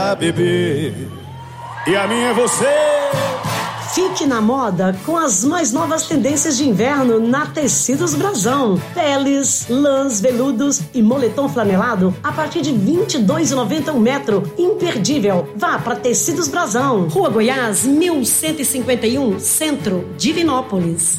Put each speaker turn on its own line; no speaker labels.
pra beber. E a minha é você.
Fique na moda com as mais novas tendências de inverno na Tecidos Brasão. Peles, lãs, veludos e moletom flanelado a partir de R$ 22,90 um metro. Imperdível. Vá para Tecidos Brasão. Rua Goiás, 1151, Centro, Divinópolis.